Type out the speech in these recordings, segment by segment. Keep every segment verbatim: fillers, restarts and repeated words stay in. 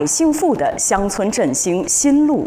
幸福的乡村振兴新路。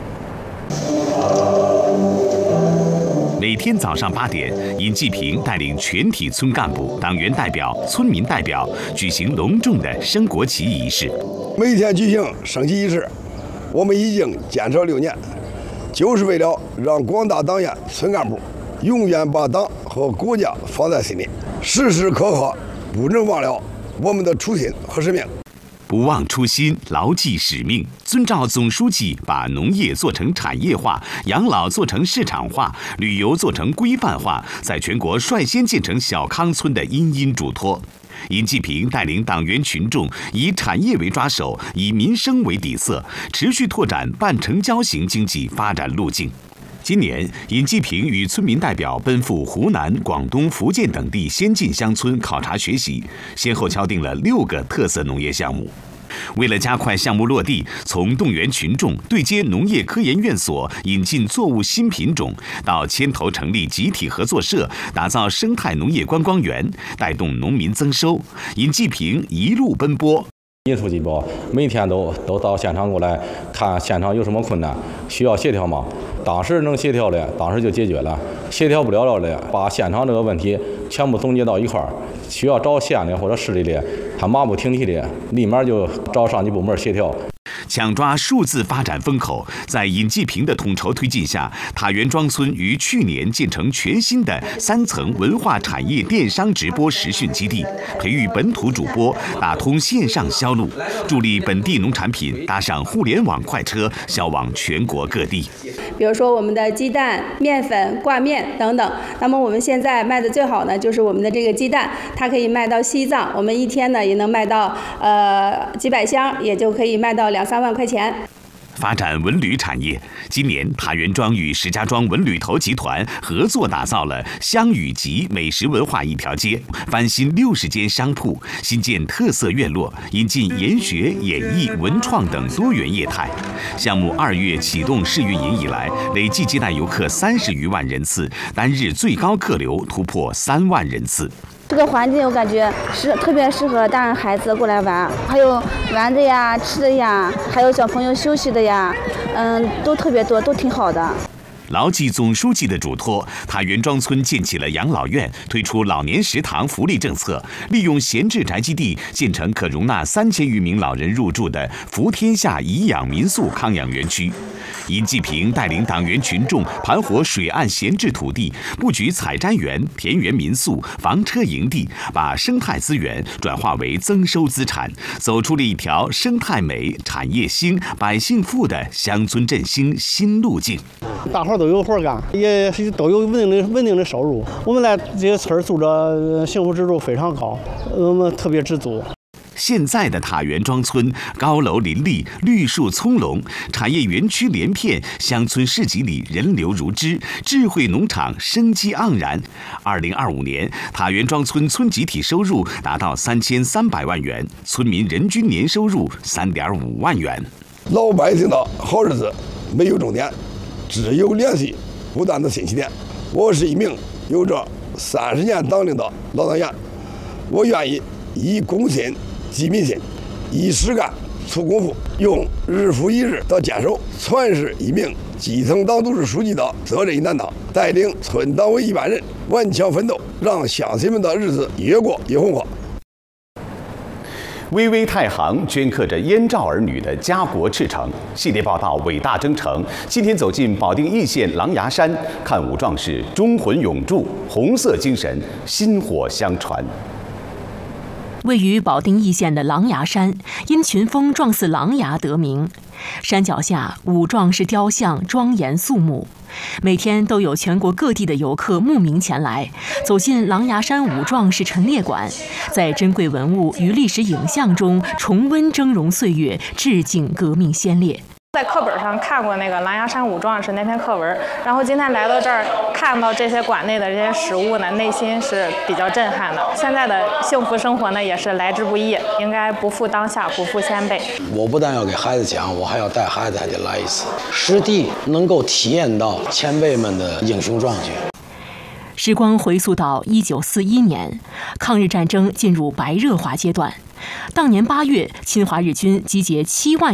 每天早上八点，尹继平带领全体村干部、党员代表、村民代表举行隆重的升国旗仪式。 每天举行升旗仪式，我们已经坚持了六年，就是为了让广大党员、村干部永远把党和国家放在心里，时时刻刻不能忘了我们的初心和使命。 不忘初心，牢记使命，遵照总书记把农业做成产业化、养老做成市场化、旅游做成规范化，在全国率先建成小康村的殷殷嘱托。尹继平带领党员群众以产业为抓手，以民生为底色，持续拓展半成交型经济发展路径。今年，尹继平与村民代表奔赴湖南、广东、福建等地先进乡村考察学习，先后敲定了六个特色农业项目。为了加快项目落地，从动员群众对接农业科研院所引进作物新品种，到牵头成立集体合作社，打造生态农业观光园，带动农民增收，尹继平一路奔波。 尹书记不每天都都到现场过来看现场有什么困难，需要协调吗？当时能协调的，当时就解决了；协调不了了的，把现场这个问题全部总结到一块儿，需要找县的或者市里的，他马不停蹄的，立马就找上级部门协调。 抢抓数字发展风口，在尹继平的统筹推进下，塔园庄村于去年建成全新的三层文化产业电商直播实训基地，培育本土主播，打通线上销路，助力本地农产品搭上互联网快车，销往全国各地。 比如说我们的鸡蛋、面粉、挂面等等。那么我们现在卖的最好呢，就是我们的这个鸡蛋，它可以卖到西藏，我们一天呢也能卖到呃几百箱，也就可以卖到两三万块钱。 发展文旅产业，今年塔园庄与石家庄文旅头集团合作打造了湘语集美食文化一条街，翻新六十间商铺，新建特色院落，引进研学、演艺、文创等多元业态。项目二月启动试运营以来，累计接待游客三十余万人次，单日最高客流突破三万人次。 这个环境我感觉是特别适合大人孩子过来玩，还有玩的呀、吃的呀，还有小朋友休息的呀，嗯，都特别多，都挺好的。 牢记总书记的嘱托，塔园庄村建起了养老院，推出老年食堂福利政策，利用闲置宅基地建成可容纳三千余名老人入住的福天下颐养民宿康养园区。尹继平带领党员群众盘活水岸闲置土地，布局采摘园、田园民宿、房车营地，把生态资源转化为增收资产，走出了一条生态美、产业兴、百姓富的乡村振兴新路径。 大伙都有活干，也都有稳定的稳定的收入。我们来这些村住着幸福指数非常高，我们特别知足。 现在的塔园庄村高楼林立，绿树葱茏，产业园区连片，乡村市集里人流如织，智慧农场生机盎然。二零二五年，塔园庄村村集体收入达到三千三百万元，村民人均年收入三点五万元。 老百姓的好日子没有终点，只有连续不断的新起点。我是一名有着三十年党龄的老党员，我愿意以公心济民心，以实干促功夫，用日复一日的坚守，传是一名基层党组织书记的责任与担当，带领村党委一万人顽强奋斗，让乡亲们的日子越过越红火。 巍巍太行镌刻着燕赵儿女的家国赤诚。系列报道《伟大征程》，今天走进保定易县狼牙山，看武壮士忠魂永驻，红色精神薪火相传。 位于保定易县的狼牙山，因群峰状似狼牙得名。山脚下武壮士雕像庄严肃穆，每天都有全国各地的游客慕名前来，走进狼牙山武壮士陈列馆，在珍贵文物与历史影像中重温峥嵘岁月，致敬革命先烈。 在课本上看过那个狼牙山武壮士那篇课文，然后今天来到这儿看到这些馆内的这些实物呢，内心是比较震撼的。现在的幸福生活呢，也是来之不易，应该不负当下，不负先辈。 我不但要给孩子讲，我还要带孩子还得来一次，实地能够体验到前辈们的英雄壮举。 时光回溯到一九四一年，抗日战争进入白热化阶段。当年八月，侵华日军集结七万